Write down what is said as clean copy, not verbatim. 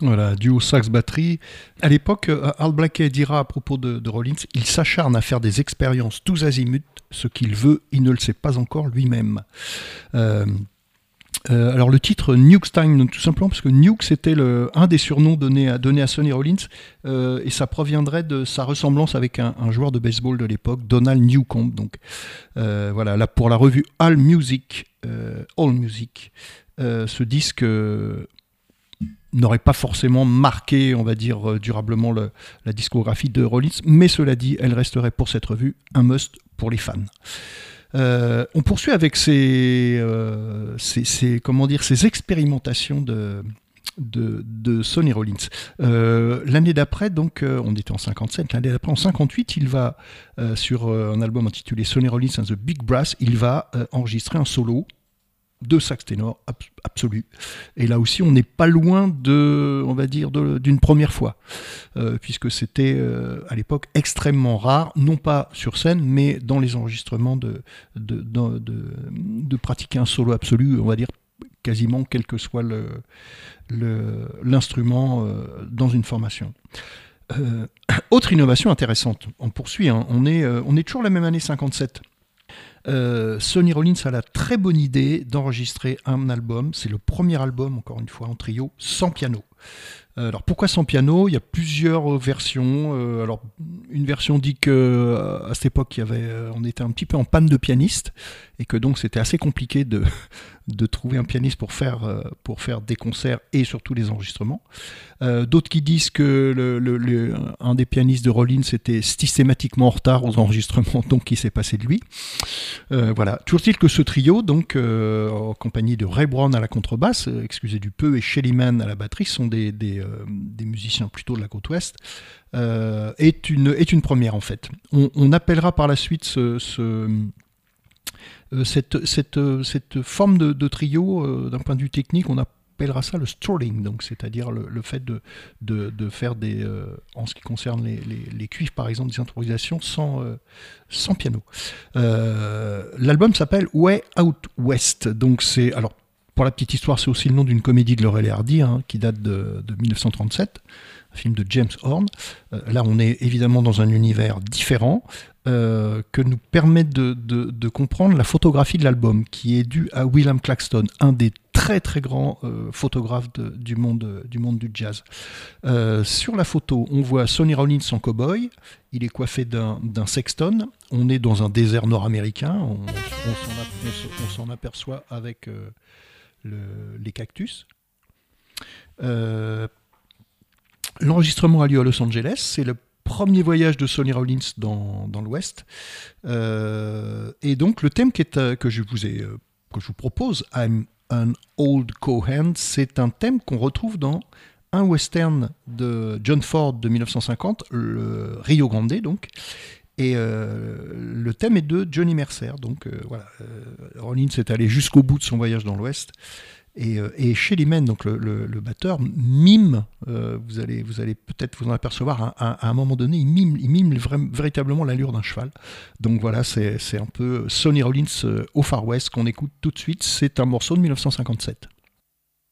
Voilà, duo sax-batterie. À l'époque, Art Blakey dira à propos de Rollins, il s'acharne à faire des expériences tous azimuts, ce qu'il veut, il ne le sait pas encore lui-même. Euh, alors le titre Nuke Time, tout simplement parce que Nuke c'était un des surnoms donnés à Sonny Rollins, et ça proviendrait de sa ressemblance avec un joueur de baseball de l'époque, Donald Newcombe. Donc voilà, là, pour la revue All Music, ce disque n'aurait pas forcément marqué, on va dire, durablement la discographie de Rollins, mais cela dit, elle resterait pour cette revue un must pour les fans. On poursuit avec ces expérimentations de Sonny Rollins. L'année d'après, donc, on était en 57, l'année d'après, en 58, il va, sur un album intitulé Sonny Rollins and the Big Brass, il va enregistrer un solo de sax ténor absolu. Et là aussi, on n'est pas loin d'une première fois, puisque c'était à l'époque extrêmement rare, non pas sur scène, mais dans les enregistrements de pratiquer un solo absolu, on va dire quasiment quel que soit l'instrument dans une formation. Autre innovation intéressante, on poursuit, hein, on est toujours la même année 57. Sonny Rollins a la très bonne idée d'enregistrer un album, c'est le premier album, encore une fois, en trio, sans piano. Alors pourquoi sans piano ? Il y a plusieurs versions. Alors une version dit que à cette époque on était un petit peu en panne de pianiste et que donc c'était assez compliqué de trouver un pianiste pour faire des concerts et surtout les enregistrements. D'autres qui disent que un des pianistes de Rollins était systématiquement en retard aux enregistrements, donc il s'est passé de lui. Voilà. Toujours est-il que ce trio, donc en compagnie de Ray Brown à la contrebasse, excusez du peu, et Shelly Manne à la batterie, sont des musiciens plutôt de la côte ouest, est une première en fait. On appellera par la suite cette forme de trio, d'un point de vue technique, on appellera ça le strolling, donc c'est-à-dire le fait de faire en ce qui concerne les cuivres par exemple, des improvisations sans piano. L'album s'appelle Way Out West, donc alors pour la petite histoire, c'est aussi le nom d'une comédie de Laurel et Hardy, hein, qui date de 1937, un film de James Horn. Là, on est évidemment dans un univers différent, que nous permet de comprendre la photographie de l'album, qui est due à William Claxton, un des très très grands photographes du monde du jazz. Sur la photo, on voit Sonny Rollins en cow-boy, il est coiffé d'un sexton, on est dans un désert nord-américain, on s'en aperçoit avec les cactus. L'enregistrement a lieu à Los Angeles, c'est le premier voyage de Sonny Rollins dans l'Ouest. Et donc le thème que je vous propose, I'm an Old Cowhand, c'est un thème qu'on retrouve dans un western de John Ford de 1950, le Rio Grande donc. Et le thème est de Johnny Mercer. Donc voilà, Rollins est allé jusqu'au bout de son voyage dans l'Ouest. Et Shelly Manne, donc le batteur, mime, vous allez peut-être vous en apercevoir, à un moment donné, il mime véritablement l'allure d'un cheval. Donc voilà, c'est un peu Sonny Rollins au Far West qu'on écoute tout de suite. C'est un morceau de 1957.